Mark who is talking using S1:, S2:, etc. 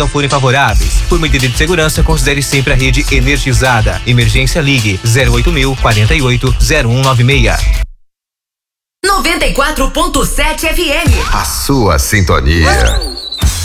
S1: não forem favoráveis. Por medida de segurança, considere sempre a rede energizada. Emergência ligue 08.000 48 0196.
S2: 94.7 FM.
S3: A sua sintonia.